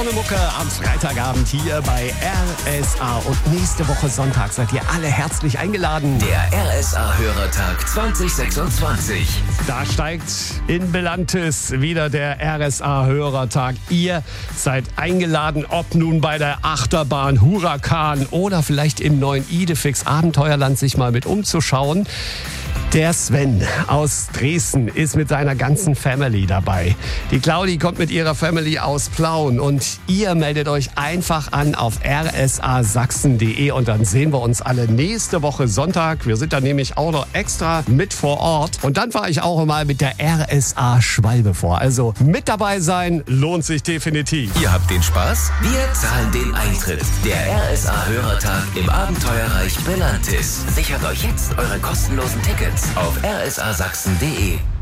Mucke am Freitagabend hier bei RSA. Und nächste Woche Sonntag seid ihr alle herzlich eingeladen. Der RSA-Hörertag 2026. Da steigt in Belantis wieder der RSA-Hörertag. Ihr seid eingeladen, ob nun bei der Achterbahn Huracan oder vielleicht im neuen Idefix Abenteuerland sich mal mit umzuschauen. Der Sven aus Dresden ist mit seiner ganzen Family dabei. Die Claudi kommt mit ihrer Family aus Plauen und ihr meldet euch einfach an auf rsasachsen.de und dann sehen wir uns alle nächste Woche Sonntag. Wir sind da nämlich auch noch extra mit vor Ort und dann fahre ich auch mal mit der RSA Schwalbe vor. Also mit dabei sein lohnt sich definitiv. Ihr habt den Spaß? Wir zahlen den Eintritt. Der RSA-Hörertag im Abenteuerreich Belantis. Sichert euch jetzt eure kostenlosen Tickets auf rsasachsen.de.